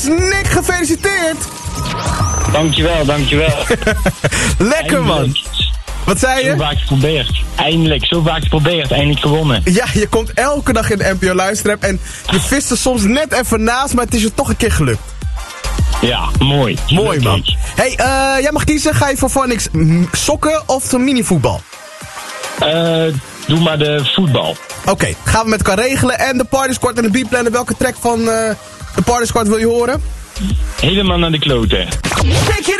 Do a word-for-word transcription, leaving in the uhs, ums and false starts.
Dus Nick, gefeliciteerd! Dankjewel, dankjewel. Lekker man! Eindelijk. Wat zei je? Zo vaak geprobeerd. Eindelijk, zo vaak geprobeerd. Eindelijk gewonnen. Ja, je komt elke dag in de N P O Luisterrap en je vist er soms net even naast, maar het is je toch een keer gelukt. Ja, mooi. Mooi man. Hey, uh, jij mag kiezen, ga je voor Phonics sokken of de minivoetbal? Uh, doe maar de voetbal. Oké, okay, gaan we met elkaar regelen. En de Party Squad en de Beatplaner, welke track van uh, de Party Squad wil je horen? Helemaal naar de kloten. Take it